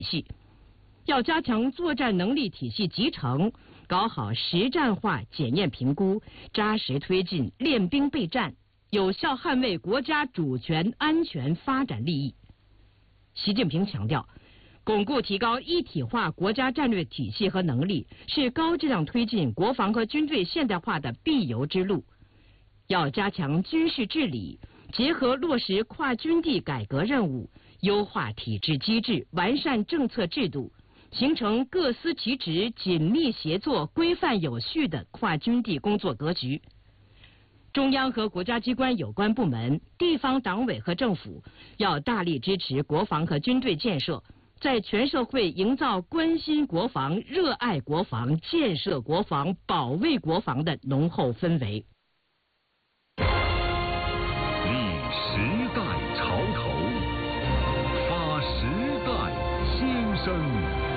系，要加强作战能力体系集成，搞好实战化检验评估，扎实推进练兵备战，有效捍卫国家主权、安全、发展利益。习近平强调，巩固提高一体化国家战略体系和能力，是高质量推进国防和军队现代化的必由之路。要加强军事治理，结合落实跨军地改革任务，优化体制机制，完善政策制度，形成各司其职、紧密协作、规范有序的跨军地工作格局。中央和国家机关有关部门、地方党委和政府要大力支持国防和军队建设，在全社会营造关心国防、热爱国防、建设国防、保卫国防的浓厚氛围。 立时代潮头，发时代先声。